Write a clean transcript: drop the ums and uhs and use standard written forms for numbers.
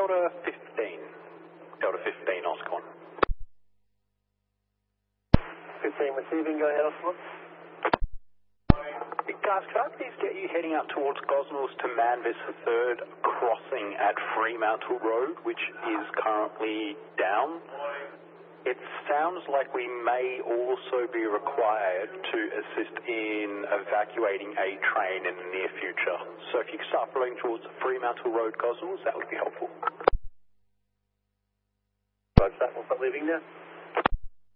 Delta 15. Delta 15, Oscon. 15 receiving, go ahead, Oscon. Guys, could I please get you heading up towards Gosnells to Manvis 3rd crossing at Fremantle Road, which is currently down? It sounds like we may also be required to assist in evacuating a train in the near future. So if you could start flowing towards Fremantle Road, Gosnells, that would be helpful. Roger that, we'll start leaving now.